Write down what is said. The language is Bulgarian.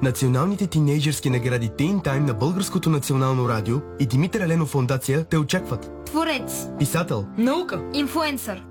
Националните тинейджърски награди Teen Time на Българското национално радио и Димитър Еленов фондация те очакват. Творец, Писател, Наука, инфлуенсър,